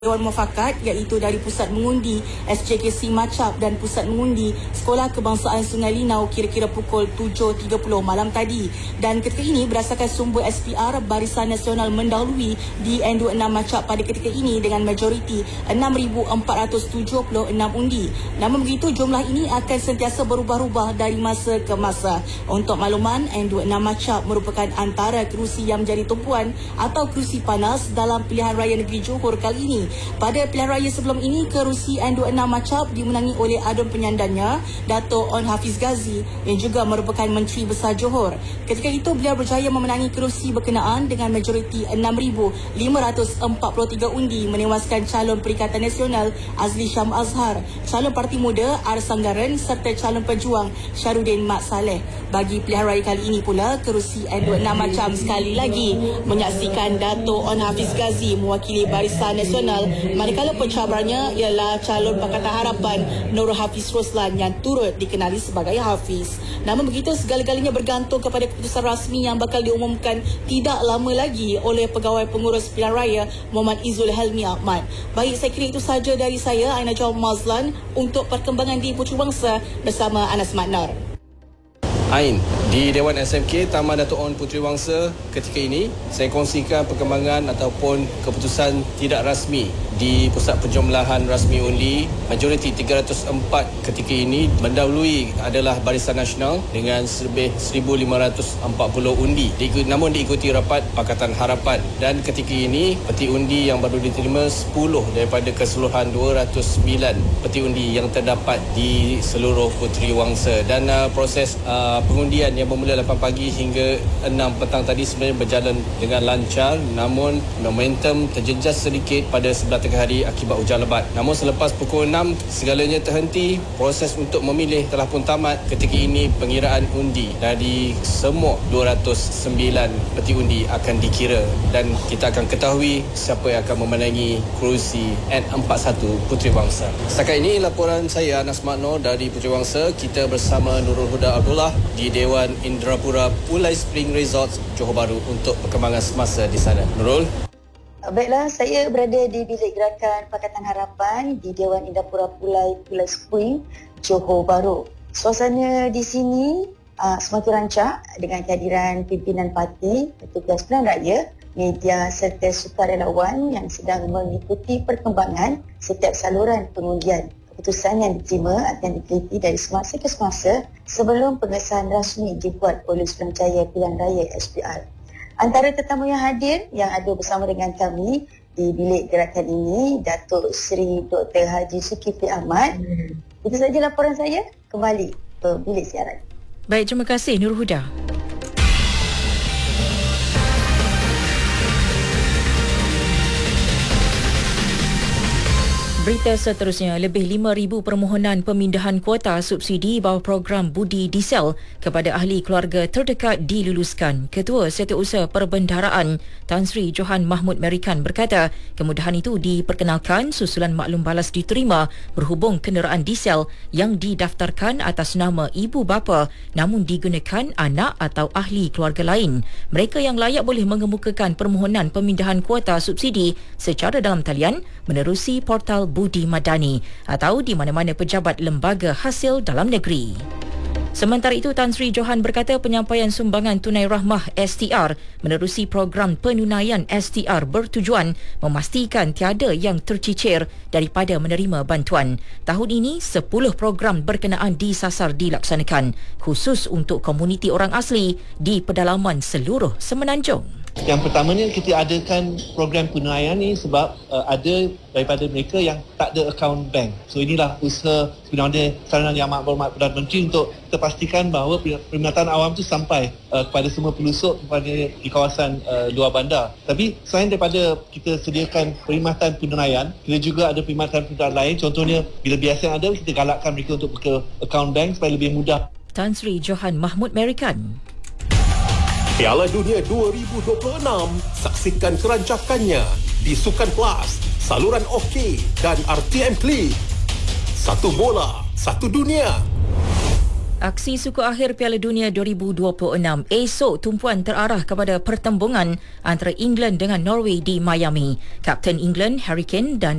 Dewan Muafakat iaitu dari Pusat Mengundi SJKC Macap dan Pusat Mengundi Sekolah Kebangsaan Sungai Linau kira-kira pukul 7.30 malam tadi. Dan ketika ini berdasarkan sumber SPR, Barisan Nasional mendahului di N26 Macap pada ketika ini dengan majoriti 6,476 undi. Namun begitu, jumlah ini akan sentiasa berubah-ubah dari masa ke masa. Untuk makluman, N26 Macap merupakan antara kerusi yang menjadi tumpuan atau kerusi panas dalam pilihan raya negeri Johor kali ini. Pada pilihan raya sebelum ini, kerusi N26 Macap dimenangi oleh adun penyandarnya, Dato' On Hafiz Ghazi yang juga merupakan Menteri Besar Johor. Ketika itu, beliau berjaya memenangi kerusi berkenaan dengan majoriti 6,543 undi, menewaskan calon Perikatan Nasional Azli Syam Azhar, calon Parti Muda Ar Sanggaran serta calon pejuang Syarudin Mat Saleh. Bagi pilihan raya kali ini pula, kerusi N26 Macap sekali lagi menyaksikan Dato' On Hafiz Ghazi mewakili Barisan Nasional, manakala pencabarnya ialah calon Pakatan Harapan Nurul Hafiz Roslan yang turut dikenali sebagai Hafiz. Namun begitu, segala-galanya bergantung kepada keputusan rasmi yang bakal diumumkan tidak lama lagi oleh Pegawai Pengurus Pilihan Raya Muhammad Izzul Helmi Ahmad. Baik, saya kira itu sahaja dari saya, Aina Jawab Mazlan, untuk perkembangan di Puteri Wangsa bersama Anas Maknar. Ain, di Dewan SMK Taman Dato' On Puteri Wangsa ketika ini, saya kongsikan perkembangan ataupun keputusan tidak rasmi di Pusat Penjumlahan Rasmi Undi. Majoriti 304 ketika ini mendahului adalah Barisan Nasional dengan lebih 1,540 undi. Namun diikuti rapat Pakatan Harapan. Dan ketika ini, peti undi yang baru diterima 10 daripada keseluruhan 209 peti undi yang terdapat di seluruh Puteri Wangsa. Dan proses pengundian yang bermula 8 pagi hingga 6 petang tadi sebenarnya berjalan dengan lancar, namun momentum terjejas sedikit pada sebelah tengah hari akibat hujan lebat. Namun selepas pukul 6 segalanya terhenti, proses untuk memilih telah pun tamat. Ketika ini pengiraan undi dari semua 209 peti undi akan dikira dan kita akan ketahui siapa yang akan memenangi kerusi N41 Puteri Wangsa. Setakat ini laporan saya, Anas Makno, dari Puteri Wangsa. Kita bersama Nurul Huda Abdullah di Dewan Indrapura Pulai Spring Resort Johor Bahru untuk perkembangan semasa di sana. Nurul. Baiklah, saya berada di Bilik Gerakan Pakatan Harapan di Dewan Indrapura Pulai Spring Johor Bahru. Suasana di sini semakin rancak dengan kehadiran pimpinan parti, petugas pilihan raya, media serta sukarelawan yang sedang mengikuti perkembangan setiap saluran pengundian. Keputusan yang diterima akan diteliti dari semasa ke semasa sebelum pengesahan rasmi dibuat oleh Suruhanjaya Pilihan Raya SPR. Antara tetamu yang hadir yang ada bersama dengan kami di bilik gerakan ini, Datuk Seri Dr. Haji Zulkifli Ahmad. Itu saja laporan saya. Kembali ke bilik siaran. Baik, terima kasih Nur Huda. Berita seterusnya, lebih 5,000 permohonan pemindahan kuota subsidi bawah program Budi Diesel kepada ahli keluarga terdekat diluluskan. Ketua Setiausaha Perbendaharaan Tan Sri Johan Mahmud Merikan berkata, kemudahan itu diperkenalkan susulan maklum balas diterima berhubung kenderaan diesel yang didaftarkan atas nama ibu bapa namun digunakan anak atau ahli keluarga lain. Mereka yang layak boleh mengemukakan permohonan pemindahan kuota subsidi secara dalam talian menerusi portal Budi Madani atau di mana-mana pejabat lembaga hasil dalam negeri. Sementara itu, Tan Sri Johan berkata penyampaian sumbangan tunai rahmah STR menerusi program penunaian STR bertujuan memastikan tiada yang tercicir daripada menerima bantuan. Tahun ini, 10 program berkenaan disasar dilaksanakan khusus untuk komuniti orang asli di pedalaman seluruh Semenanjung. Yang pertamanya, kita adakan program penunaian ni sebab ada daripada mereka yang tak ada akaun bank. So inilah usaha sebenarnya saranan Yang Amat Berhormat Perdana Menteri untuk kita pastikan bahawa perkhidmatan awam tu sampai kepada semua pelusuk di kawasan luar bandar. Tapi selain daripada kita sediakan perkhidmatan penunaian, kita juga ada perkhidmatan lain. Contohnya, bila biasa ada, kita galakkan mereka untuk buka akaun bank supaya lebih mudah. Tan Sri Johan Mahmud Merikan. Piala Dunia 2026, saksikan kerancakannya di Sukan Plus, saluran OK dan RTM Klik. Satu bola, satu dunia. Aksi suku akhir Piala Dunia 2026 esok tumpuan terarah kepada pertembungan antara England dengan Norway di Miami. Kapten England Harry Kane dan